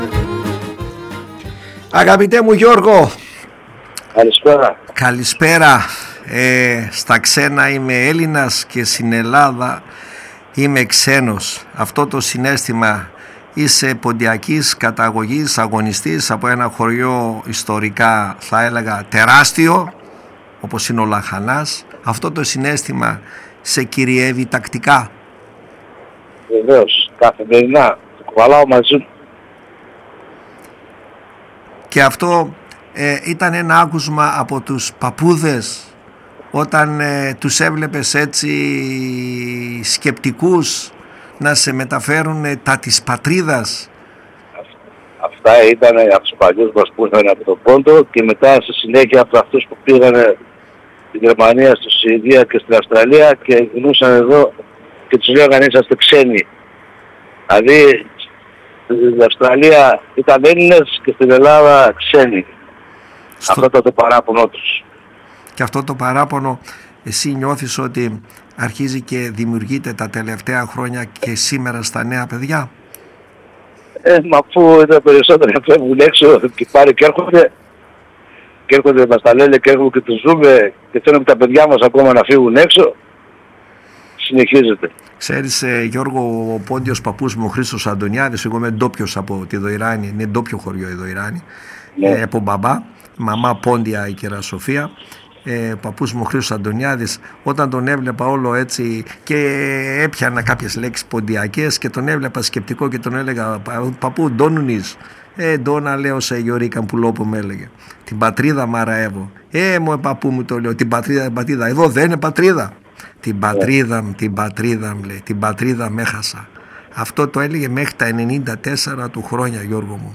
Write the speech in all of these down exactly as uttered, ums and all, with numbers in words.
Αγαπητέ μου Γιώργο, καλησπέρα. Καλησπέρα. Ε, στα ξένα είμαι Έλληνας και στην Ελλάδα είμαι ξένος. Αυτό το συναίσθημα, είσαι ποντιακής καταγωγής, αγωνιστής από ένα χωριό ιστορικά θα έλεγα τεράστιο όπως είναι ο Λαχανάς. Αυτό το συναίσθημα σε κυριεύει τακτικά? Βεβαίως, καθημερινά το κουβαλάω μαζί μου. Και αυτό ε, ήταν ένα άκουσμα από τους παππούδες όταν ε, τους έβλεπες έτσι σκεπτικούς να σε μεταφέρουν ε, τα της πατρίδας? Αυτά ήταν από τους παλιούς μας που ήρθαν από τον Πόντο και μετά στη συνέχεια από αυτούς που πήγαν στη Γερμανία, στη Σουηδία και στην Αυστραλία και γινούσαν εδώ και τους λέγανε είσαστε ξένοι. Δηλαδή στην Αυστραλία ήταν Έλληνες και στην Ελλάδα ξένοι. Στο... Αυτό ήταν το παράπονο τους. Και αυτό το παράπονο εσύ νιώθεις ότι αρχίζει και δημιουργείται τα τελευταία χρόνια και σήμερα στα νέα παιδιά? Ε, μα αφού ήταν περισσότεροι να φεύγουν έξω και πάρει και έρχονται και έρχονται μας τα λένε και έρχονται και τους ζούμε και θέλουμε τα παιδιά μας ακόμα να φύγουν έξω, συνεχίζεται. Ξέρεις ε, Γιώργο, ο πόντιος παππούς μου ο Χρήστος Αντωνιάδης, εγώ είμαι ντόπιος από τη Δοϊράνη, είναι ντόπιο χωριό η Δοϊράνη, ναι. ε, από μπαμπά, μαμά πόντια η κυρία Σοφία. Ε, παππούς μου ο Χρήστος Αντωνιάδης, όταν τον έβλεπα όλο έτσι και έπιανα κάποιες λέξεις ποντιακές και τον έβλεπα σκεπτικό και τον έλεγα παππού ντόνουνις, ε ντόνα λέω σε Γιωρίκα Πουλόπου με έλεγε, την πατρίδα μαραεύω, ε μου παππού μου το λέω, την πατρίδα, την πατρίδα, εδώ δεν είναι πατρίδα, την πατρίδα μου, την πατρίδα μου λέει, την πατρίδα με έχασα. Αυτό το έλεγε μέχρι τα ενενήντα τέσσερα του χρόνια Γιώργο μου.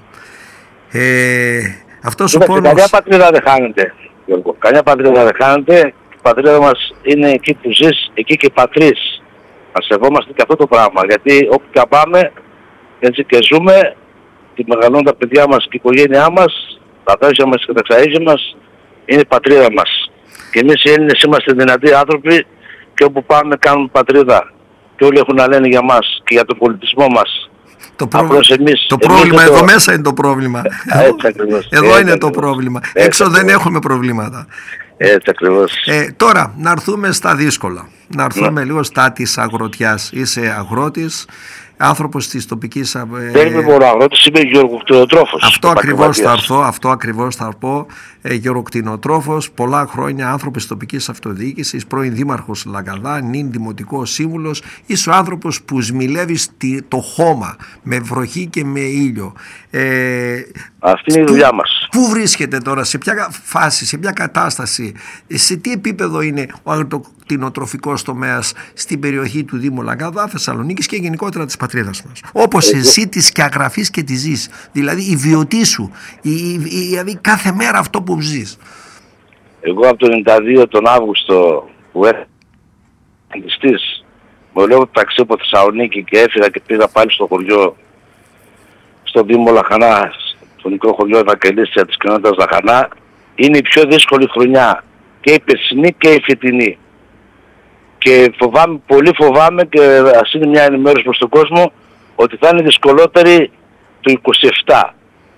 ε, αυτός ο πόνος... Καμιά πατρίδα δεν χάνεται Γιώργο, καμιά πατρίδα δεν χάνεται, η πατρίδα μας είναι εκεί που ζεις, εκεί και πατρίς. Να σεβόμαστε και αυτό το πράγμα, γιατί όπου και πάμε έτσι και ζούμε, και μεγαλώνουν τα παιδιά μας και η οικογένειά μας, τα αδέρφια μας και τα ξαΐζια μας, είναι η πατρίδα μας. Και εμείς οι Έλληνες είμαστε δυνατοί άνθρωποι και όπου πάμε κάνουμε πατρίδα. Και όλοι έχουν να λένε για μας και για τον πολιτισμό μας. Το, πρόβλημα, εμείς, το εμείς πρόβλημα εδώ το... μέσα είναι το πρόβλημα. Έτσι ακριβώς. Εδώ έτσι είναι ακριβώς. το πρόβλημα. Έτσι Έξω ακριβώς. δεν έχουμε προβλήματα. Έτσι ακριβώς. Ε, τώρα να έρθουμε στα δύσκολα. Να έρθουμε ναι. λίγο στα της αγροτιάς. Είσαι αγρότης, άνθρωπος της τοπικής... Ε... Δεν είμαι μόνο αγρότης, είμαι γεωργοκτηνοτρόφος. Αυτό ακριβώς θα έρθω, αυτό ακριβώς θα πω. Ε, γεωργοκτηνοτρόφος, πολλά χρόνια άνθρωπος της τοπικής αυτοδιοίκησης, πρώην δήμαρχος Λαγκαδά, νυν δημοτικός σύμβουλος. Είσαι ο άνθρωπος που σμιλεύεις το χώμα με βροχή και με ήλιο. Ε, Αυτή είναι η δουλειά μας. Πού βρίσκεται τώρα, σε ποια φάση, σε ποια κατάσταση, σε τι επίπεδο είναι ο αγροτοκτηνοτροφικός τομέας στην περιοχή του Δήμου Λαγκαδά, Θεσσαλονίκης και γενικότερα της πατρίδας μας? Όπως Εγώ... εσύ της και αγραφείς και τη ζεις, δηλαδή η βιωτή σου, η, η, η, δηλαδή κάθε μέρα αυτό που ζεις. Εγώ από το ενενήντα δύο τον Αύγουστο που έφυγα αντιστής, μου λέω ταξί από Θεσσαλονίκη και έφυγα και πήγα πάλι στο χωριό, στο Δήμο Λαχανά, στο μικρό χωριό Ευαγγελίστρια της κοινότητας Λαχανά, είναι η πιο δύσκολη χρονιά και η περσινή και η φετινή. Και φοβάμαι, πολύ φοβάμαι και ας είναι μια ενημέρωση προς τον κόσμο ότι θα είναι δυσκολότερη το είκοσι επτά.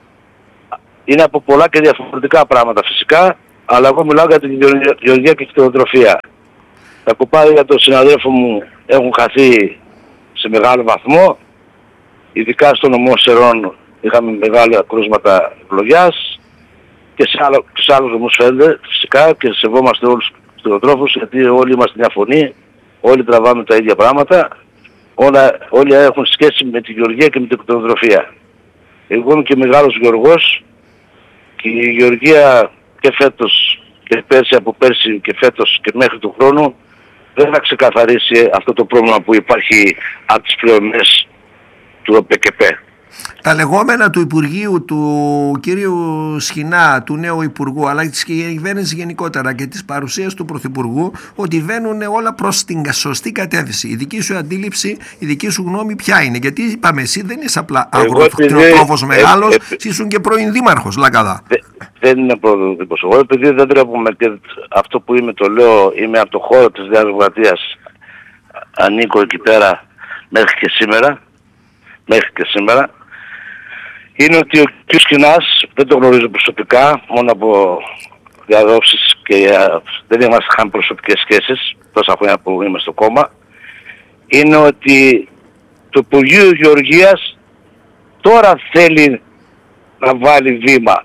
Είναι από πολλά και διαφορετικά πράγματα φυσικά, αλλά εγώ μιλάω για την γεωργία και κτηνοτροφία. Τα κοπάδια των συναδέλφων μου έχουν χαθεί σε μεγάλο βαθμό, ειδικά στο νομό Σερών είχαμε μεγάλα κρούσματα ευλογιάς και σε, άλλο, και σε άλλους νομούς φαίνεται φυσικά και σεβόμαστε όλους τους κτηνοτρόφους γιατί όλοι είμαστε μια φωνή, όλοι τραβάμε τα ίδια πράγματα, όλα, όλοι έχουν σχέση με τη γεωργία και με την κτηνοτροφία. Εγώ είμαι και μεγάλος γεωργός και η γεωργία και φέτος και πέρσι από πέρσι και φέτος και μέχρι του χρόνου δεν θα ξεκαθαρίσει αυτό το πρόβλημα που υπάρχει από τις πληρωμές του ΟΠΕΚΕΠΕ. Τα λεγόμενα του Υπουργείου του κυρίου Σχοινά, του νέου Υπουργού, αλλά της κυβέρνησης γενικότερα και της παρουσίας του Πρωθυπουργού, ότι βαίνουν όλα προς την σωστή κατεύθυνση. Η δική σου αντίληψη, η δική σου γνώμη ποια είναι? Γιατί είπαμε, εσύ δεν είσαι απλά αγροτοκτηνοτρόφος μεγάλος, ε, ε, ήσουν και πρώην δήμαρχος Λαγκαδά. Δε, δεν είναι πρώην δήμαρχος. Εγώ επειδή δεν τρέπομαι και αυτό που είμαι το λέω, είμαι από το χώρο της Νέας Δημοκρατίας, ανήκω εκεί πέρα μέχρι και σήμερα, μέχρι και σήμερα. είναι ότι ο κ. Σκινάς, δεν το γνωρίζω προσωπικά, μόνο από διαδόσεις και δεν είμαστε καν προσωπικές σχέσεις, τόσα χρόνια που είμαι στο κόμμα, είναι ότι το Υπουργείο Γεωργίας τώρα θέλει να βάλει βήμα.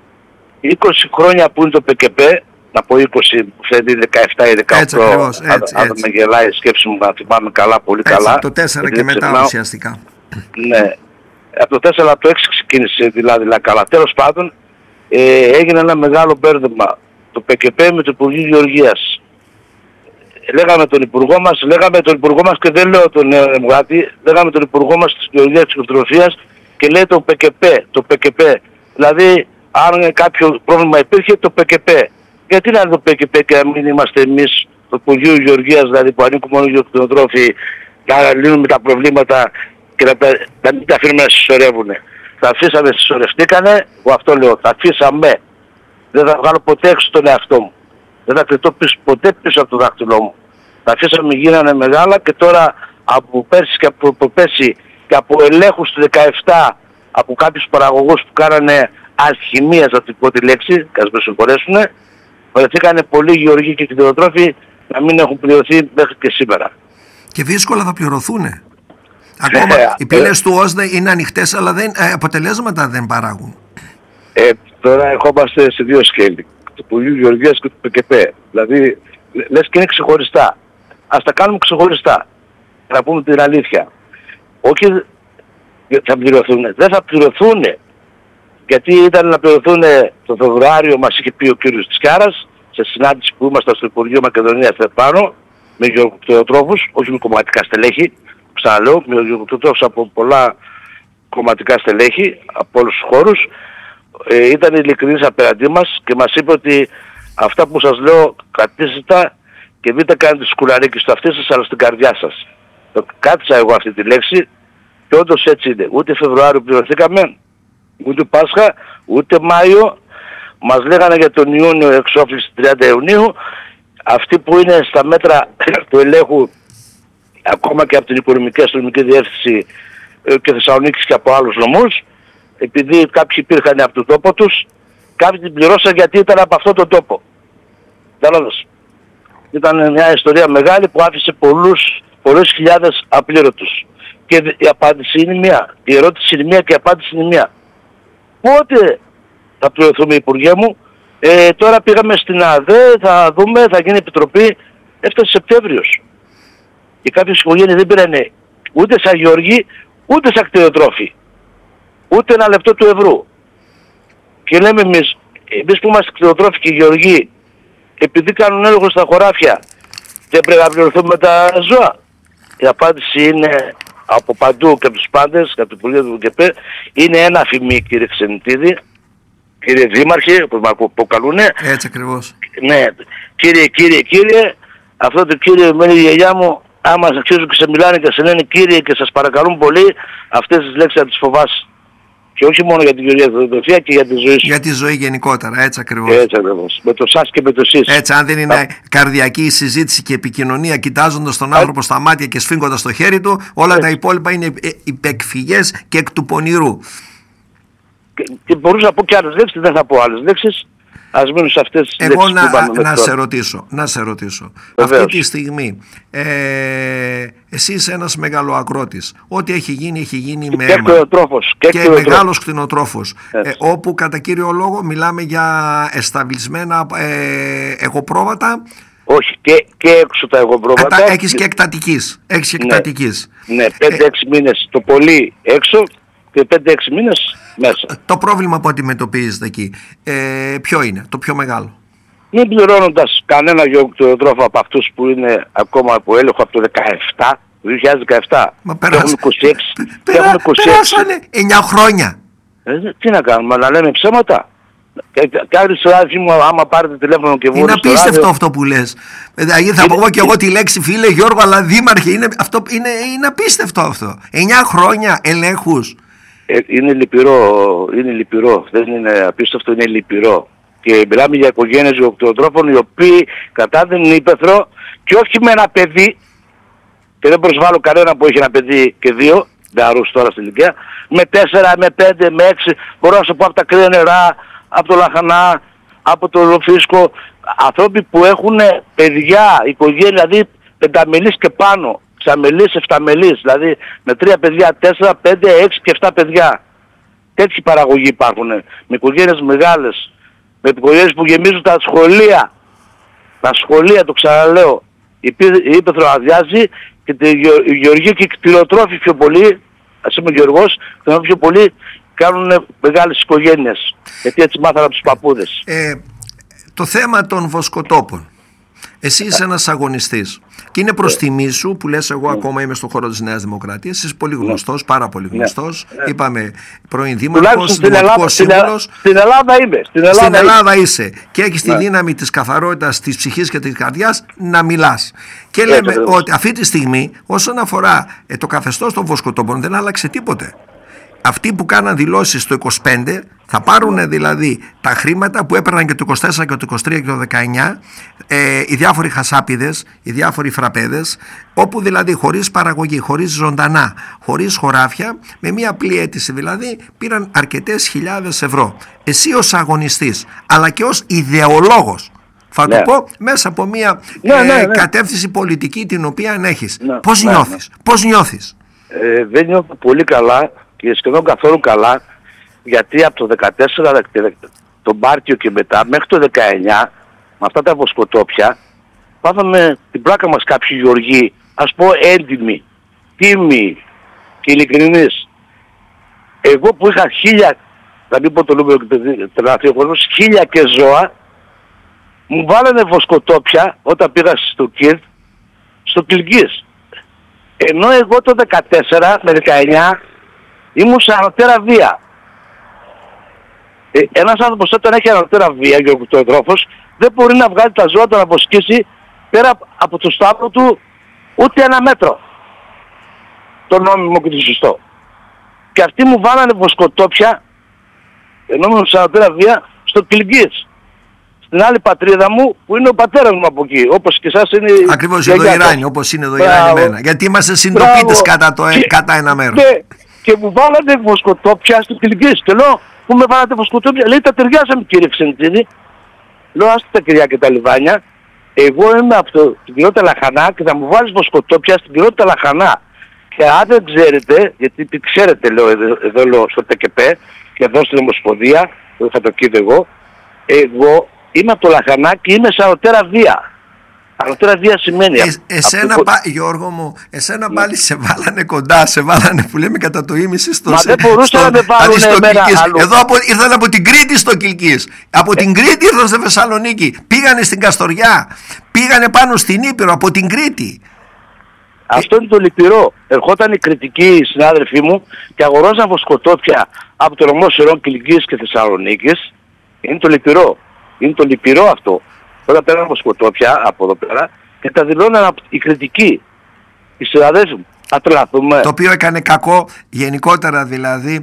είκοσι χρόνια που είναι το ΠΚΠ, να πω είκοσι, φαίνεται δεκαεπτά ή δεκαοκτώ, αν με γελάει η σκέψη μου, να θυμάμαι καλά, πολύ έτσι, καλά. Από το τέσσερα και μετά ξεχνάω, ουσιαστικά. Ναι, από το τέσσερα από το έξι ξεκίνησε δηλαδή, δηλαδή καλά. Τέλος πάντων, ε, έγινε ένα μεγάλο μπέρδεμα το ΠΚΠ με το Υπουργείο Γεωργίας. Λέγαμε τον Υπουργό μας, λέγαμε τον Υπουργό μας και δεν λέω τον Νέο Δημοκράτη, λέγαμε τον Υπουργό μας της Γεωργίας της Κτηνοτροφίας και λέει το ΠΚΠ, το ΠΚΠ. Δηλαδή, αν κάποιο πρόβλημα υπήρχε, το ΠΚΠ. Γιατί να είναι το ΠΚΠ και να μην είμαστε εμείς, το Υπουργείο Γεωργίας, δηλαδή που ανήκουμε μόνο για κτηνοτρόφοι, να λύνουμε τα προβλήματα και να, να μην τα αφήνουμε να συσσωρεύουν. Τα αφήσαμε, συσσωρευτήκανε, εγώ αυτό λέω, τα αφήσαμε. Δεν θα βγάλω ποτέ έξω τον εαυτό μου. Δεν θα κρυφτώ πίσω, ποτέ πίσω από το δάχτυλό μου. Τα αφήσαμε, γίνανε μεγάλα και τώρα από πέρσι και από πέρσι και από ελέγχους του δεκαεπτά από κάποιους παραγωγούς που κάνανε αλχημίας, να την πω τη λέξη, και ας με συγχωρέσουν, βρεθήκανε πολλοί γεωργοί και κτηνοτρόφοι να μην έχουν πληρωθεί μέχρι και σήμερα. Και δύσκολα θα πληρωθούνε. Ακόμα ε, οι πύλες ε, του ΟΣΔΕ είναι ανοιχτές, αλλά δεν, ε, αποτελέσματα δεν παράγουν. Ε, τώρα ερχόμαστε σε δύο σκέλη. Το Υπουργείο Γεωργίας και το ΠΚΠ. Δηλαδή, λες και είναι ξεχωριστά. Ας τα κάνουμε ξεχωριστά. Να πούμε την αλήθεια. Όχι θα πληρωθούν. Δεν θα πληρωθούν. Γιατί ήταν να πληρωθούν το Φεβρουάριο, μας είχε πει ο κύριος Τσκιάρας, σε συνάντηση που ήμασταν στο Υπουργείο Μακεδονίας πάνω, με γεωκτηνοτρόφους, όχι με κομματικά στελέχη. Ξαναλέω, με γεωκτηνοτρόφους από πολλά κομματικά στελέχη, από όλους τους χώρους. Ε, ήταν ειλικρινής απέναντί μας και μας είπε ότι αυτά που σας λέω κρατήστε τα και μην τα κάνετε σκουλαρίκι στο αυτί σας αλλά στην καρδιά σας. Το κάτσα εγώ αυτή τη λέξη και όντως έτσι είναι. Ούτε Φεβρουάριο πληρωθήκαμε, ούτε Πάσχα, ούτε Μάιο. Μας λέγανε για τον Ιούνιο εξόφληση τριάντα Ιουνίου. Αυτοί που είναι στα μέτρα του ελέγχου ακόμα και από την Οικονομική Αστυνομική Διεύθυνση και Θεσσαλονίκης και από άλλους νομούς, επειδή κάποιοι υπήρχαν από τον τόπο τους, κάποιοι την πληρώσαν γιατί ήταν από αυτόν τον τόπο. Τέλος. Ήταν μια ιστορία μεγάλη που άφησε πολλούς, πολλές χιλιάδες απλήρωτους. Και η απάντηση είναι μία. Η ερώτηση είναι μία και η απάντηση είναι μία. Πότε θα πληρωθούμε, Υπουργέ μου? Ε, τώρα πήγαμε στην ΑΔΕ, θα δούμε, θα γίνει επιτροπή. Έφτασε Σεπτέμβριος. Και κάποιες οικογένειες δεν πήρανε ούτε σαν γεωργοί, ούτε σαν κτηνοτρόφοι. Ούτε ένα λεπτό του ευρώ. Και λέμε εμείς, εμείς που είμαστε κτηνοτρόφοι και γεωργοί, επειδή κάνουν έλεγχο στα χωράφια, δεν πρέπει να πληρωθούμε τα ζώα? Η απάντηση είναι από παντού και από τους πάντες, και από το Υπουργείο του ΚΕΠΕ, είναι ένα αφημί, κύριε Ξενιτίδη, κύριε Δήμαρχε, όπως με αποκαλούνε. Έτσι ακριβώς. Ναι, κύριε, κύριε, κύριε, αυτό το κύριε μένει η γιαγιά μου, άμα σε αξίζουν και σε μιλάνε και σε λένε κύριε και σας παρακαλούν πολύ, αυτές τις λέξεις να τις φοβάσαι. Και όχι μόνο για την γεωργία και για τη ζωή σου. Για τη ζωή γενικότερα, έτσι ακριβώς. Έτσι ακριβώς. Με το σας και με το εσείς. Έτσι, αν δεν είναι Α... καρδιακή η συζήτηση και επικοινωνία, κοιτάζοντας τον άνθρωπο Α... στα μάτια και σφίγγοντας το χέρι του, όλα έτσι. Τα υπόλοιπα είναι υπεκφυγές και εκ του πονηρού. Και, και μπορούσα να πω και άλλες λέξεις, δεν θα πω άλλες λέξεις. Ας μείνουν σε αυτές τις Εγώ λέξεις να, που να σε ρωτήσω, να σε ρωτήσω. Βεβαίως. Αυτή τη στιγμή, ε, εσύ είσαι ένας μεγαλοαγρότης. Ό,τι έχει γίνει, έχει γίνει με αίμα. Και, και μεγάλος κτηνοτρόφος. Ε, όπου κατά κύριο λόγο μιλάμε για εσταβλισμένα ε, εγωπρόβατα. Όχι, και, και έξω τα εγωπρόβατα. Ε, έχεις και εκτατικής. Έχεις και εκτατικής. Ναι, ναι πέντε έξι ε, μήνες το πολύ έξω και πέντε έξι μήνες μέσα. Το πρόβλημα που αντιμετωπίζετε εκεί, ε, ποιο είναι, το πιο μεγάλο? Μην πληρώνοντας κανένα γεωκτηνοτρόφο από αυτούς που είναι ακόμα από έλεγχο από το δεκαεπτά, το δύο χιλιάδες δεκαεπτά. Μα περάσανε, είκοσι έξι, περα, περάσανε εννιά χρόνια. Ε, τι να κάνουμε, να λέμε ψέματα. Κάτι στο ράδι μου, άμα πάρετε τηλέφωνο και βγουν. Είναι απίστευτο αυτό που λες. Δηλαδή θα πω και εγώ τη λέξη, φίλε Γιώργο, αλλά δήμαρχε, είναι, αυτό, είναι, είναι απίστευτο αυτό. εννιά χρόνια ελέγχους. Ε, είναι λυπηρό, είναι λυπηρό, δεν είναι απίστευτο, είναι λυπηρό. Και μιλάμε για οικογένειες γεωκτηνοτρόφων οι οποίοι κατάδυνουν ύπαιθρο και όχι με ένα παιδί, και δεν προσβάλλω κανένα που έχει ένα παιδί και δύο, νεαρούς τώρα στην ηλικία, με τέσσερα, με πέντε, με έξι, μπορώ να σου πω από τα κρύα νερά, από το Λαχανά, από το Ροφίσκο, άνθρωποι που έχουν παιδιά, οικογένεια, δηλαδή πενταμελής και πάνω, ξαμελής, εφταμελής, δηλαδή με τρία παιδιά, τέσσερα, πέντε, έξι και εφτά παιδιά. Τέτοιοι παραγωγοί υπάρχουν, με οικογένειες μεγάλες, με οικογένειες που γεμίζουν τα σχολεία. Τα σχολεία, το ξαναλέω, η ύπαιθρο αδειάζει και η γεωργία και οι κτηνοτρόφοι πιο πολύ, ας είμαι γεωργός, πιο πολύ κάνουν μεγάλες οικογένειες. Γιατί έτσι μάθανε από τους παππούδες. Ε, το θέμα των βοσκοτόπων. Εσύ είσαι ένας αγωνιστής και είναι προς τιμή σου που λες εγώ ακόμα είμαι στον χώρο της Νέας Δημοκρατίας. Είσαι πολύ γνωστός, πάρα πολύ γνωστός. Είπαμε πρώην δήμαρχος, δημοτικός σύμβουλος. Στην Ελλάδα είμαι. Στην Ελλάδα, στην Ελλάδα είσαι και έχεις τη δύναμη της καθαρότητας της ψυχής και της καρδιάς να μιλάς. Και λέμε ότι αυτή τη στιγμή όσον αφορά το καθεστώς των βοσκοτόπων δεν άλλαξε τίποτε. Αυτοί που κάναν δηλώσεις το είκοσι πέντε θα πάρουν δηλαδή τα χρήματα που έπαιρναν και το είκοσι τέσσερα και το είκοσι τρία και το δεκαεννιά, ε, οι διάφοροι χασάπιδες, οι διάφοροι φραπέδες, όπου δηλαδή χωρίς παραγωγή, χωρίς ζωντανά, χωρίς χωράφια, με μια απλή αίτηση δηλαδή πήραν αρκετές χιλιάδες ευρώ. Εσύ ως αγωνιστής αλλά και ως ιδεολόγος, θα ναι. το πω μέσα από μια ναι, ε, ναι, ναι. κατεύθυνση πολιτική την οποία έχεις. Ναι, πώς ναι, νιώθεις, ναι. πώς νιώθεις. Ε, δεν νιώθω πολύ καλά και σχεδόν καθόλου καλά, γιατί από το δεκατέσσερα, τον Μάρτιο και μετά μέχρι το δεκαεννιά, με αυτά τα βοσκοτόπια, πάθαμε την πλάκα μας κάποιοι γεωργοί, ας πω έντιμοι, τίμοι και ειλικρινείς. Εγώ που είχα χίλια, θα μην πω το νούμερο και τρελαθεί ο κόσμος, χίλια και ζώα, μου βάλανε βοσκοτόπια όταν πήγα στο Κίρτ, στο Κιλκής. Ενώ εγώ το δεκατέσσερα με δεκαεννιά ήμουν σε ανωτέρα βία. Ε, ένας άνθρωπος όταν έχει ανωτέρα βία, γεωργοτρόφος, δεν μπορεί να βγάλει τα ζώα του να βοσκήσει πέρα από το στάβλο του ούτε ένα μέτρο. Το νόμιμο και το σωστό. Και αυτοί μου βάλανε βοσκοτόπια, ενώ ήμουν σε ανωτέρα βία, στο Κιλγκής. Στην άλλη πατρίδα μου που είναι ο πατέρας μου από εκεί, όπως και εσάς είναι... Ακριβώς εδώ Ιράνι, όπως είναι εδώ Ιράνι εμένα. Γιατί είμαστε συντοπίτες κατά, το, και, κατά ένα μέρος. Και, και μου βάλανε βοσκοτόπια στο Κιλγκής. Και λέω, που με βάλατε βοσκοτόπια, λέει τα ταιριάζαμε κύριε Ξενιτζίδη. Λέω, άστε τα κυρία και τα λιβάνια. Εγώ είμαι από το, την κοινότητα Λαχανά και θα μου βάλεις βοσκοτόπια στην κοινότητα Λαχανά. Και αν δεν ξέρετε, γιατί ξέρετε λέω εδώ, εδώ λέω στο ΤΚΠ και εδώ στην Ομοσπονδία, που θα το κοίτω εγώ, εγώ είμαι από το Λαχανά και είμαι σε ανωτέρα βία. Ανωτέρα βία σημαίνει... Ε, εσένα, το... πα, Γιώργο μου, εσένα ναι. πάλι σε βάλανε κοντά, σε βάλανε που λέμε κατά το ίμιση στο... Μα δεν μπορούσαν να με βάλουν εμένα άλλο. Εδώ από, ήρθαν από την Κρήτη στο Κιλκής, από ε. την Κρήτη ήρθαν στη Θεσσαλονίκη, πήγανε στην Καστοριά, πήγανε πάνω στην Ήπειρο, από την Κρήτη. Αυτό είναι το λυπηρό. Ερχόταν η κριτική συνάδελφοί μου και αγοράζαν βοσκοτόπια από το νομό Σερών Κιλκής και Θεσσαλονίκης. Είναι το λυπηρό. Είναι το λυπηρό αυτό. Όταν πέραν βοσκοτόπια από εδώ πέρα και τα δηλώναν οι κριτικοί, οι συναδέλφοι μου. Το οποίο έκανε κακό γενικότερα δηλαδή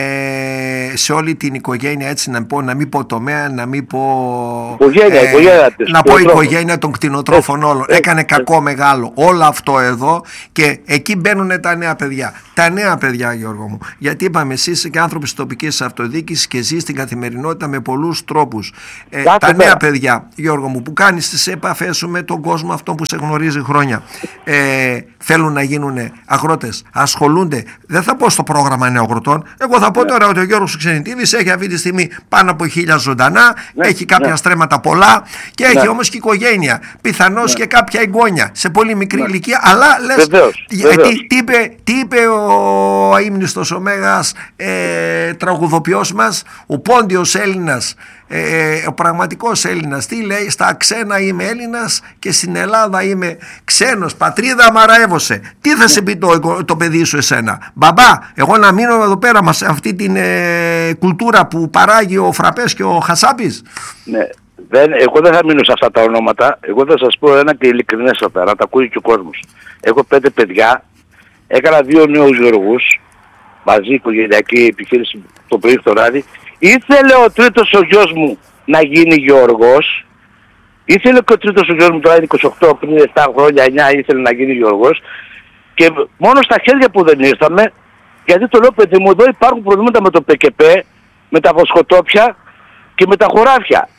ε, σε όλη την οικογένεια, έτσι να, πω, να μην πω τομέα, να μην πω οικογένεια, ε, οικογένεια, να πω οικογένεια των κτηνοτρόφων όλων. Έκανε κακό μεγάλο όλο αυτό εδώ και εκεί μπαίνουν τα νέα παιδιά. Τα νέα παιδιά, Γιώργο μου, γιατί είπαμε εσύ είσαι και άνθρωποι της τοπικής αυτοδιοίκησης και ζεις στην καθημερινότητα με πολλούς τρόπους. Ε, τα νέα παιδιά, Γιώργο μου, που κάνεις τις επαφές σου με τον κόσμο αυτό που σε γνωρίζει χρόνια, ε, θέλουν να γίνουν αγρότες, ασχολούνται. Δεν θα πω στο πρόγραμμα νεογροτών. Εγώ θα πω τώρα ότι ο Γιώργος Ξενιτίδης έχει αυτή τη στιγμή πάνω από χίλια ζωντανά, ναι, έχει κάποια ναι. στρέμματα πολλά και ναι. έχει όμως και οικογένεια. Πιθανώς ναι. και κάποια εγγόνια σε πολύ μικρή ναι. ηλικία. Αλλά λες, βεβαίως, βεβαίως. Τι, τι, είπε, τι είπε ο αείμνηστος ο Μέγας ε, τραγουδοποιός μας, ο πόντιος Έλληνας, Ε, ο πραγματικός Έλληνας, τι λέει? Στα ξένα είμαι Έλληνας και στην Ελλάδα είμαι ξένος, πατρίδα μαραεύωσε. Τι θα σε πει το, το παιδί σου εσένα? Μπαμπά, εγώ να μείνω εδώ πέρα μας αυτή την ε, κουλτούρα που παράγει ο Φραπές και ο Χασάπης? Ναι, δεν, εγώ δεν θα μείνω σε αυτά τα ονόματα. Εγώ θα σας πω ένα και ειλικρινές αυτά, να τα ακούει και ο κόσμος. Έχω πέντε παιδιά, έκανα δύο νέους γεωργούς μαζί, οικογενειακή επιχείρηση το πρωί στο ράδι. Ήθελε ο τρίτος ο γιος μου να γίνει γεωργός. Ήθελε και ο τρίτος ο γιος μου, τώρα είναι είκοσι οκτώ, πριν επτά χρόνια, εννιά, ήθελε να γίνει γεωργός. Και μόνο στα χέρια που δεν ήρθαμε, Γιατί το λέω, παιδί μου, εδώ υπάρχουν προβλήματα με το ΠΚΠ, με τα βοσκοτόπια και με τα χωράφια.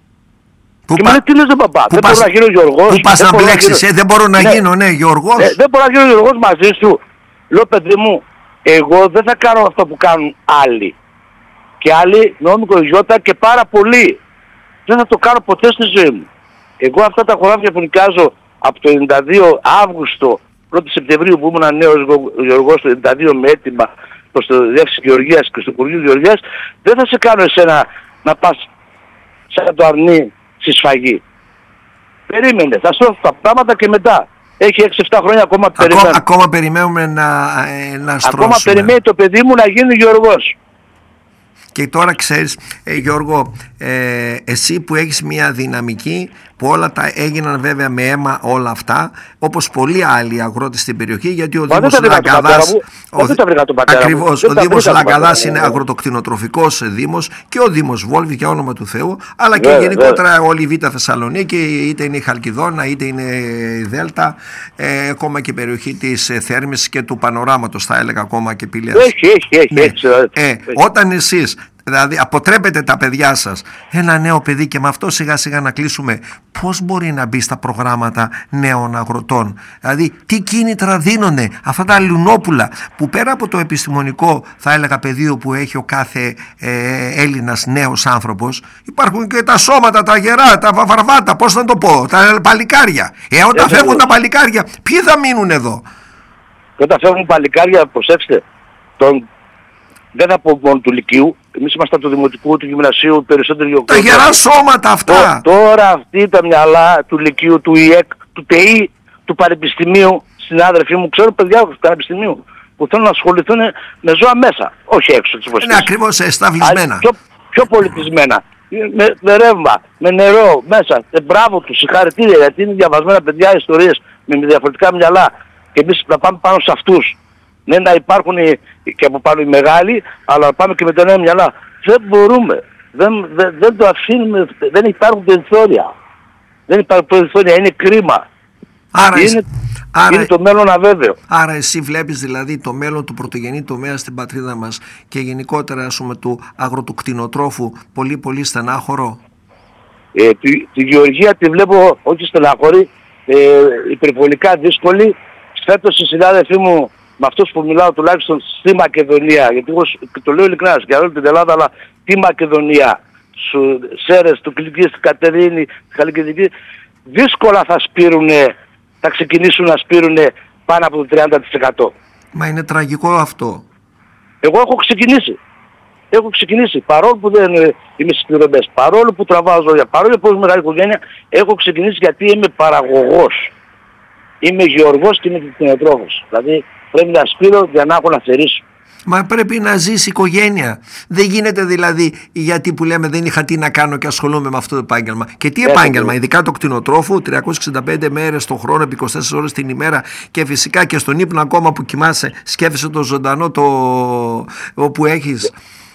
Που και πα... μου λέει, τι λες, δεν παπά, δεν μπορώ να γίνω Γιωργός. Πού πας να μπλέξεις, ε, δεν μπορώ να ναι. γίνω, ναι, Γιωργός. Ε, δεν μπορώ να γίνω Γιωργός μαζί σου. Λέω, παιδί μου, εγώ δεν θα κάνω αυτό που κάνουν άλλοι. Και άλλοι με όμικρο γιώτα και πάρα πολύ. Δεν θα το κάνω ποτέ στη ζωή μου. Εγώ αυτά τα χωράφια που νοικιάζω από το ενενήντα δύο Αύγουστο, πρώτη Σεπτεμβρίου που ήμουν νέος Γιωργός το ενενήντα δύο με έτοιμα προς το Διεύθυνση Γεωργίας και στο Υπουργείο Γεωργίας, δεν θα σε κάνω εσένα να πας σαν το αρνί στη σφαγή. Περίμενε, θα σου τα πράγματα και μετά. Έχει έξι εφτά χρόνια ακόμα περιμένουμε. Ακόμα περιμένουμε να, ε, να στρώσουμε. Ακόμα περιμένει το παιδί μου να γίνει Γιωργός. Και τώρα ξέρεις, ε, Γιώργο, ε, εσύ που έχεις μια δυναμική, που όλα τα έγιναν βέβαια με αίμα όλα αυτά, όπως πολλοί άλλοι αγρότες στην περιοχή, γιατί ο Δήμος Λαγκαδάς, ακριβώς, ο Δήμος Λαγκαδάς είναι αγροτοκτηνοτροφικός δήμος και ο Δήμος Βόλβη, για όνομα του Θεού, αλλά και βέβαια, γενικότερα βέβαια. όλη η Β' Θεσσαλονίκη, είτε είναι η Χαλκιδόνα, είτε είναι η Δέλτα, ε, ακόμα και η περιοχή της Θέρμης και του Πανοράματος, θα έλεγα, ακόμα και Πηλίας. Έχει, έχει, έχει. Ναι. έχει, ε, έχει. Όταν εσείς δηλαδή αποτρέπετε τα παιδιά σας, ένα νέο παιδί, και με αυτό σιγά σιγά να κλείσουμε, πώς μπορεί να μπει στα προγράμματα νέων αγροτών? Δηλαδή τι κίνητρα δίνονται αυτά τα λουνόπουλα που πέρα από το επιστημονικό, θα έλεγα, πεδίο που έχει ο κάθε ε, Έλληνας νέος άνθρωπος, υπάρχουν και τα σώματα, τα γερά, τα βαρβάτα, πώς να το πω, τα παλικάρια. Ε, όταν ε, φεύγουν ε, τα παλικάρια, ποιοι θα μείνουν εδώ? Και όταν φεύγουν παλικάρια, προσέξτε, τον... δεν θα πω μόνο του Λυκείου, εμείς είμαστε από το Δημοτικού, του Γυμνασίου, περισσότερο γεωγραφία. Τα γερά σώματα αυτά. Τ, τώρα αυτοί τα μυαλά του Λυκείου, του ΙΕΚ, του ΤΕΙ, του Πανεπιστημίου, συνάδελφοί μου, ξέρω παιδιά του Πανεπιστημίου, που θέλουν να ασχοληθούν με ζώα μέσα, όχι έξω της βοσκής. Είναι ακριβώς εσταυλισμένα. Πιο, πιο πολιτισμένα. Με, με ρεύμα, με νερό, μέσα. Ε, μπράβο τους, συγχαρητήρια, γιατί είναι διαβασμένα παιδιά ιστορίες με διαφορετικά μυαλά. Και εμείς να πάμε πάνω σε αυτούς. Ναι, να υπάρχουν και από πάνω οι μεγάλοι, αλλά να πάμε και με τα νέα μυαλά. Δεν μπορούμε. Δεν, δεν, δεν το αφήνουμε. Δεν υπάρχουν περιθώρια. Δεν υπάρχουν περιθώρια. Είναι κρίμα. Άρα, είναι, άρα, είναι το μέλλον αβέβαιο. Άρα εσύ βλέπεις δηλαδή το μέλλον του πρωτογενή τομέα στην πατρίδα μας και γενικότερα, ας πούμε, του αγροτοκτηνοτρόφου πολύ πολύ στενάχωρο? Ε, τη, τη γεωργία τη βλέπω όχι στενάχωρη, ε, υπερβολικά δύσκολη. Φέτος οι συνάδελφοί μου, με αυτούς που μιλάω τουλάχιστον στη Μακεδονία, γιατί εγώ το λέω ειλικρινά για όλη την Ελλάδα, αλλά τη Μακεδονία, σου Σέρες, του Κλικής, στην Κατερίνη, στη Χαλκιδική, δύσκολα θα σπείρουνε, θα ξεκινήσουν να σπείρουνε πάνω από το τριάντα τοις εκατό. Μα είναι τραγικό αυτό. Εγώ έχω ξεκινήσει. Έχω ξεκινήσει, παρόλο που δεν είμαι στις πληρωμές, παρόλο που τραβάω ζώδια, παρόλο που έχω μεγάλη οικογένεια, έχω ξεκινήσει γιατί είμαι παραγωγός. Είμαι γεωργός και είμαι κτηνοτρόφος. Δηλαδή πρέπει να σπείρω για να έχω να θερήσω. Μα πρέπει να ζεις οικογένεια. Δεν γίνεται δηλαδή, γιατί που λέμε δεν είχα τι να κάνω και ασχολούμαι με αυτό το επάγγελμα. Και τι επάγγελμα, ειδικά το κτηνοτρόφου, τριακόσιες εξήντα πέντε μέρες το χρόνο, επί είκοσι τέσσερις ώρες την ημέρα, και φυσικά και στον ύπνο ακόμα που κοιμάσαι, σκέφτεσαι το ζωντανό το όπου έχεις.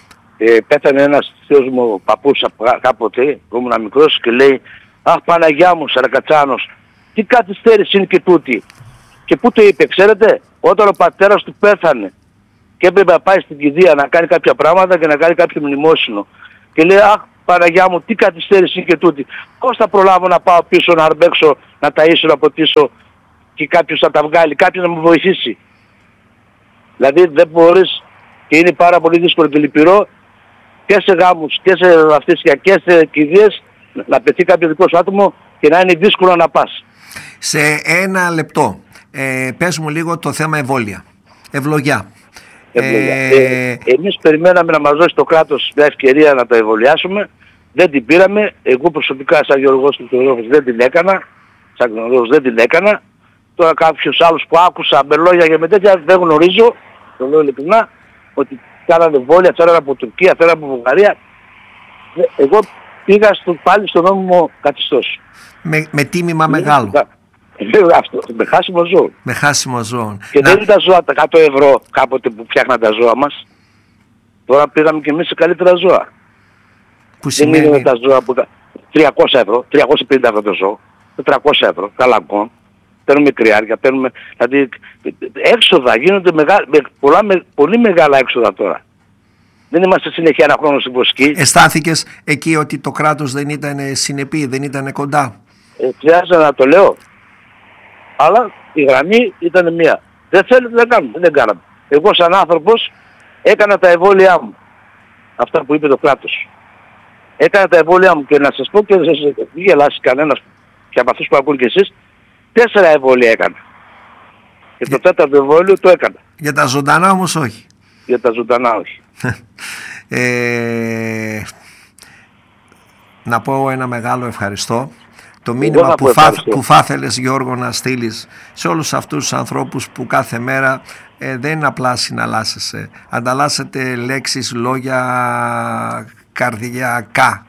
Ε, πέθανε ένας θείος μου παππούς κάποτε, που ήμουν μικρός, και λέει, αχ Παναγιά μου, Σαρακατσάνος, τι καθυστέρηση είναι και τούτη. Και πού το είπε, ξέρετε, όταν ο πατέρας του πέθανε και έπρεπε να πάει στην κηδεία να κάνει κάποια πράγματα και να κάνει κάποιο μνημόσυνο. Και λέει, αχ Παναγιά μου, τι καθυστέρηση είναι και τούτη. Πώς θα προλάβω να πάω πίσω, να αρμπέξω, να ταΐσω, να ποτίσω και κάποιος θα τα βγάλει, κάποιος να μου βοηθήσει. Δηλαδή δεν μπορείς, και είναι πάρα πολύ δύσκολο και λυπηρό, και σε γάμους και σε αυτές και σε κηδείες να πεθεί κάποιο δικό σου άτομο και να είναι δύσκολο να πας. Σε ένα λεπτό, ε, πες μου λίγο το θέμα εμβόλια. Ευλογιά. Ευλογιά. Ε, ε, εμείς περιμέναμε να μας δώσει το κράτος μια ευκαιρία να τα εμβολιάσουμε. Δεν την πήραμε. Εγώ προσωπικά σαν γεωργός του Τωρόφης δεν την έκανα. Σαν γνωρός δεν την έκανα. Τώρα κάποιους άλλους που άκουσα με λόγια και με τέτοια δεν γνωρίζω. Το λέω ειλικρινά. Ότι κάνανε εμβόλια, φέρανε από Τουρκία, φέρανε από Βουλγαρία. Εγώ πήγα στο, πάλι στον νόμιμο καθιστός. Με, με τίμημα μεγάλο. Αυτό, με χάσιμο ζώο. Με χάσιμο ζώο. Και να... δεν είναι τα ζώα τα εκατό ευρώ κάποτε που φτιάχναν τα ζώα μας. Τώρα πήγαμε και εμείς σε καλύτερα ζώα. Που σημαίνει... Δεν είναι τα ζώα που... τριακόσια ευρώ, τριακόσια πενήντα ευρώ το ζώο, τετρακόσια ευρώ, καλαγκόν. παίρνουμε κρυάρια, παίρνουμε, δηλαδή έξοδα, γίνονται μεγά, με, πολλά, με, πολύ μεγάλα έξοδα τώρα. Δεν είμαστε συνέχεια ένα χρόνο στην Βοσκή. Αισθάνθηκες εκεί ότι το κράτος δεν ήταν συνεπή, δεν ήταν κοντά? Ε, χρειάζεται να το λέω. Αλλά η γραμμή ήταν μία. Δεν θέλετε, δεν κάνουμε, δεν κάναμε. Εγώ σαν άνθρωπος έκανα τα εμβόλια μου. Αυτά που είπε το κράτος. Έκανα τα εμβόλια μου και να σας πω και δεν σας γελάσει κανένας και από αυτούς που ακούν και εσείς, τέσσερα εμβόλια έκανα. Και το τέταρτο εμβόλιο το έκανα. Για τα ζωντανά όμως όχι. Για τα ζωντανά όχι. ε, να πω ένα μεγάλο ευχαριστώ. Το μήνυμα που θα, που θα θέλεις, Γιώργο, να στείλεις σε όλους αυτούς τους ανθρώπους που κάθε μέρα ε, δεν είναι απλά συναλλάσσεσαι. Ανταλλάσσετε λέξεις, λόγια καρδιακά.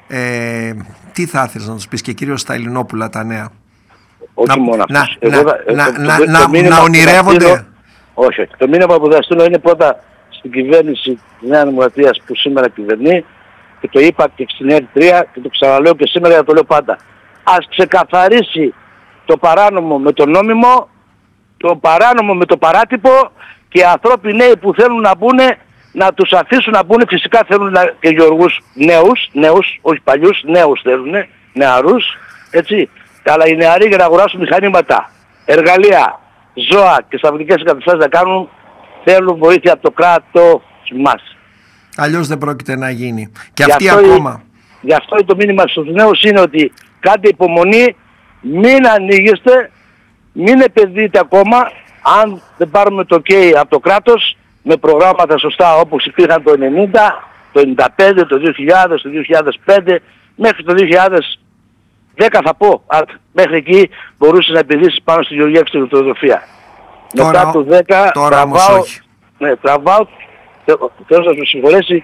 Ε, τι θα ήθελες να τους πεις, και κυρίως στα Ελληνόπουλα τα νέα? Όχι να, μόνο να, αυτούς. να, θα, να, το, να, το, να, το να ονειρεύονται. Όχι, όχι. Το μήνυμα που θα στείλω είναι πρώτα στην κυβέρνηση της Νέας Δημοκρατίας που σήμερα κυβερνεί, και το είπα και στην Ερ τρία και το ξαναλέω και σήμερα, το λέω πάντα. Ας ξεκαθαρίσει το παράνομο με το νόμιμο, το παράνομο με το παράτυπο, και οι ανθρώποι νέοι που θέλουν να μπουν να τους αφήσουν να μπουν. Φυσικά θέλουν να, και γεωργούς νέους, νέους, όχι παλιούς, νέους θέλουν, νεαρούς, έτσι. Αλλά οι νεαροί για να αγοράσουν μηχανήματα, εργαλεία, ζώα και σταυρικές εγκαταστάσεις να κάνουν, θέλουν βοήθεια από το κράτος μας. Αλλιώς δεν πρόκειται να γίνει. Και γι αυτοί αυτό, ακόμα. Γι' αυτό το μήνυμα στους νέους είναι ότι κάντε υπομονή, μην ανοίγεστε, μην επενδύετε ακόμα, αν δεν πάρουμε το ok από το κράτος με προγράμματα σωστά όπως υπήρχαν το ενενήντα, το ενενήντα πέντε, το δύο χιλιάδες, το δύο χιλιάδες πέντε, μέχρι το δύο χιλιάδες δέκα θα πω. Α, μέχρι εκεί μπορούσε να επενδύσεις πάνω στη γεωργία και στην κτηνοτροφία. Μετά το δέκα τώρα τραβάω, όχι. Ναι, τραβάω, θέλω να σου συγχωρέσει,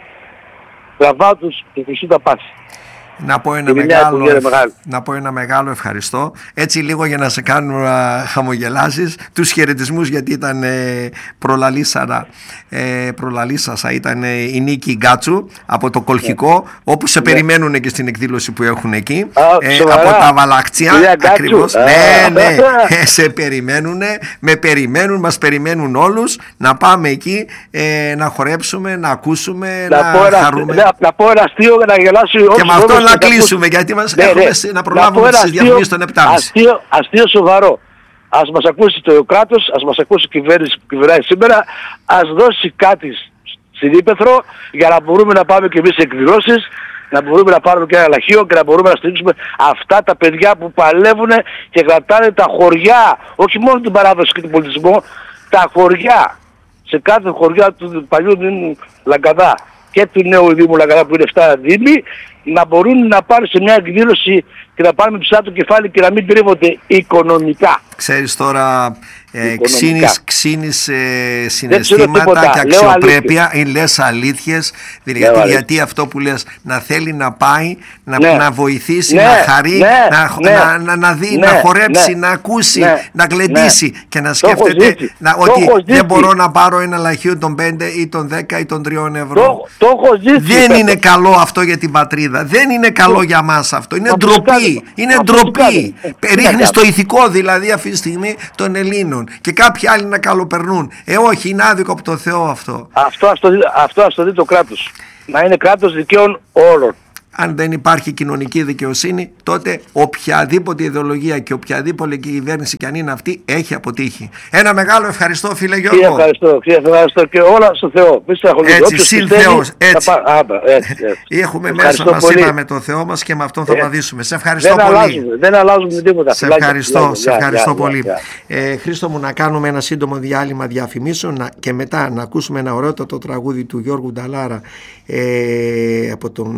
τραβάω τους και τους τα πάθη. Να πω, ένα μεγάλο, να πω ένα μεγάλο ευχαριστώ. Έτσι λίγο για να σε κάνω να χαμογελάσεις. Τους χαιρετισμούς, γιατί ήταν ε, προλαλήσαρα, ε, προλαλήσασα ήταν ε, η Νίκη Γκάτσου από το Κολχικό, yeah. όπου σε yeah. περιμένουν και στην εκδήλωση που έχουν εκεί. Oh, ε, από τα Βαλακτία. Ακριβώς. Ah. Ναι, ναι. Ε, σε περιμένουν, με περιμένουν, μας περιμένουν όλους να πάμε εκεί, ε, να χορέψουμε, να ακούσουμε, να, να πω χαρούμε. Να, να πω ένα αστείο για να γελάσει όλους. Και με αυτό να κλείσουμε, γιατί μας ναι, έχουμε ναι. να προλάβουμε τις διαφημίσεις των επτά και μισή. Αστείο, αστείο σοβαρό. Ας μας ακούσει το κράτος, ας μας ακούσει η κυβέρνηση που κυβερνάει σήμερα, ας δώσει κάτι στην Ύπαιθρο για να μπορούμε να πάμε και εμείς σε εκδηλώσεις, να μπορούμε να πάρουμε και ένα λαχείο και να μπορούμε να στηρίξουμε αυτά τα παιδιά που παλεύουν και κρατάνε τα χωριά, όχι μόνο την παράδοση και τον πολιτισμό, τα χωριά. Σε κάθε χωριά του παλιού Δήμου Λαγκαδά και του νέου Δήμου Λαγκαδά που είναι επτά δήμοι, να μπορούν να πάρουν σε μια εκδήλωση και να πάρουν ψηλά το κεφάλι και να μην τρίβονται οικονομικά. Ξέρεις τώρα, ε, ξύνεις, ξύνεις ε, συναισθήματα και αξιοπρέπεια, ή λες αλήθειες, γιατί, γιατί αυτό που λες, να θέλει να πάει, να, ναι. να βοηθήσει, ναι. να χαρεί, ναι. να, ναι. να, να, να δει, ναι. να χορέψει, ναι. να ακούσει, ναι. να γλεντήσει ναι. και να σκέφτεται να, ότι δεν μπορώ να πάρω ένα λαχείο των πέντε ή των δέκα ή των τριών ευρώ. Το, το έχω ζήσει, δεν είναι καλό αυτό για την πατρίδα, δεν είναι καλό το... για μας αυτό, είναι ντροπή, είναι ντροπή. Ρίχνεις το ηθικό δηλαδή αυτή τη στιγμή των Ελλήνων και κάποιοι άλλοι να καλοπερνούν. Ε όχι, είναι άδικο από το Θεό αυτό. Αυτό ας το δει, αυτό ας το δει το κράτος. Να είναι κράτος δικαίων όλων. Αν δεν υπάρχει κοινωνική δικαιοσύνη, τότε οποιαδήποτε ιδεολογία και οποιαδήποτε κυβέρνηση κι αν είναι αυτή έχει αποτύχει. Ένα μεγάλο ευχαριστώ, φίλε Γιώργο. Και ευχαριστώ, και ευχαριστώ και όλα στο Θεό. Έτσι, συν Θεός, έτσι. Πα... Α, έτσι, έτσι. Έχουμε μέσα μας, είπαμε, το Θεό μας και με αυτόν θα βαδίσουμε. Σε ευχαριστώ δεν πολύ. Αλλάζουμε, δεν αλλάζουμε τίποτα. Σε ευχαριστώ, λάγια, σε ευχαριστώ λάγια, πολύ. Λάγια. Ε, Χρήστο μου, να κάνουμε ένα σύντομο διάλειμμα διαφημίσεων να, και μετά να ακούσουμε ένα ωραιότατο τραγούδι του Γιώργου Νταλάρα ε, από τον...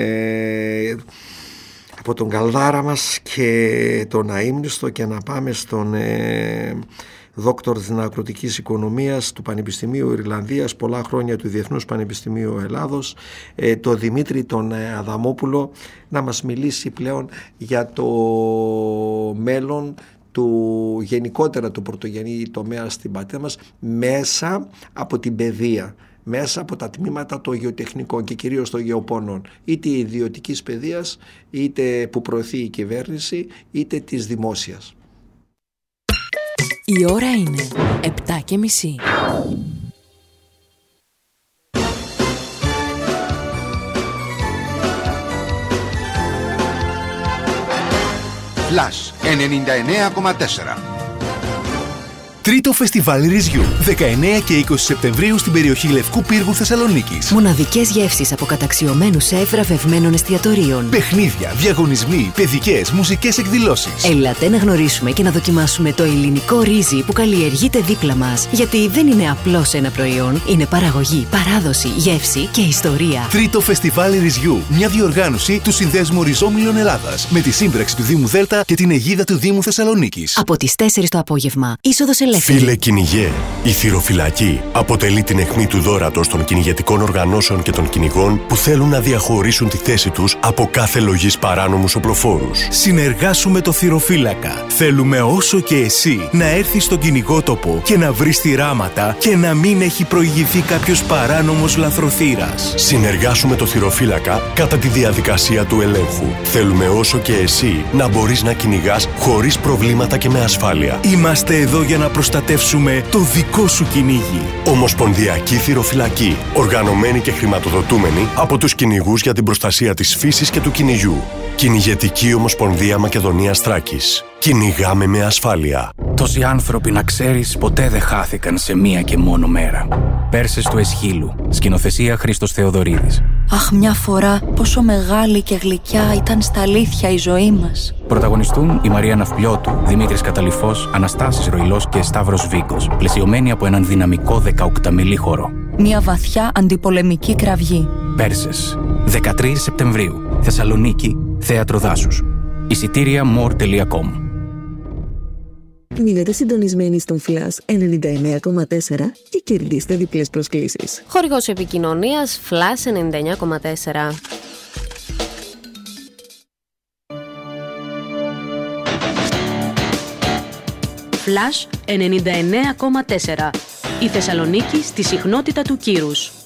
Ε, από τον Καλδάρα μας και τον αείμνηστο, και να πάμε στον ε, δόκτωρ της αγροτικής οικονομίας του Πανεπιστημίου Ιρλανδίας, πολλά χρόνια του Διεθνούς Πανεπιστημίου Ελλάδος, ε, το Δημήτρη τον ε, Αδαμόπουλο, να μας μιλήσει πλέον για το μέλλον του γενικότερα του πρωτογενή τομέα στην πατρίδα μας μέσα από την παιδεία, μέσα από τα τμήματα των γεωτεχνικών και κυρίως των γεωπόνων, είτε ιδιωτικής παιδείας, είτε που προωθεί η κυβέρνηση, είτε της δημόσιας. Η ώρα είναι επτά και μισή. Flash ενενήντα εννέα κόμμα τέσσερα. Τρίτο φεστιβάλ Ρυζιού, δεκαεννέα και είκοσι Σεπτεμβρίου στην περιοχή Λευκού Πύργου Θεσσαλονίκης. Μοναδικές γεύσεις από καταξιωμένους σεφ βραβευμένων εστιατορίων. Παιχνίδια, διαγωνισμοί, παιδικές, μουσικές εκδηλώσεις. Έλατε να γνωρίσουμε και να δοκιμάσουμε το ελληνικό ρύζι που καλλιεργείται δίπλα μας. Γιατί δεν είναι απλώς ένα προϊόν, είναι παραγωγή, παράδοση, γεύση και ιστορία. Τρίτο φεστιβάλ Ρυζιού, μια διοργάνωση του Συνδέσμου Ριζόμυλων Ελλάδας, με τη σύμπραξη του Δήμου Δέλτα και την αιγίδα του Δήμου Θεσσαλονίκης. Από τις τέσσερις το απόγευμα, είσοδος ελεύθερη. Φίλε κυνηγέ, η θυροφυλακή αποτελεί την αιχμή του δώρατος των κυνηγετικών οργανώσεων και των κυνηγών που θέλουν να διαχωρίσουν τη θέση τους από κάθε λογής παράνομους οπλοφόρους. Συνεργάσου με το θυροφύλακα. Θέλουμε όσο και εσύ να έρθεις στον κυνηγότοπο και να βρεις θυράματα και να μην έχει προηγηθεί κάποιος παράνομος λαθροθύρας. Συνεργάσου με το θυροφύλακα κατά τη διαδικασία του ελέγχου. Θέλουμε όσο και εσύ να μπορείς να κυνηγάς χωρίς προβλήματα και με ασφάλεια. Είμαστε εδώ για να προστατεύσουμε το δικό σου κυνήγι. Ομοσπονδιακή Θυροφυλακή. Οργανωμένη και χρηματοδοτούμενη από τους κυνηγούς για την προστασία της φύσης και του κυνηγιού. Κυνηγετική Ομοσπονδία Μακεδονίας Θράκης. Κυνηγάμε με ασφάλεια. Τόσοι άνθρωποι, να ξέρεις, ποτέ δεν χάθηκαν σε μία και μόνο μέρα. Πέρσες του Εσχύλου. Σκηνοθεσία Χρήστος Θεοδωρίδης. Αχ, μια φορά πόσο μεγάλη και γλυκιά ήταν στα αλήθεια η ζωή μας. Πρωταγωνιστούν η Μαρία Ναυπλιώτου, Δημήτρης Καταλυφός, Αναστάσης Ροϊλός και Σταύρος Βίκος, πλαισιωμένοι από έναν δυναμικό δεκαοκταμιλή χορό. Μια βαθιά αντιπολεμική κραυγή. Πέρσες, δεκατρείς Σεπτεμβρίου, Θεσσαλονίκη, Θέατρο Δάσους. Εισιτήρια more τελεία com. Μείνετε συντονισμένοι στον Flash ενενήντα εννέα κόμμα τέσσερα και κερδίστε διπλές προσκλήσεις. Χορηγός επικοινωνίας Flash ενενήντα εννέα κόμμα τέσσερα. Flash ενενήντα εννέα κόμμα τέσσερα. Η Θεσσαλονίκη στη συχνότητα του κύρους.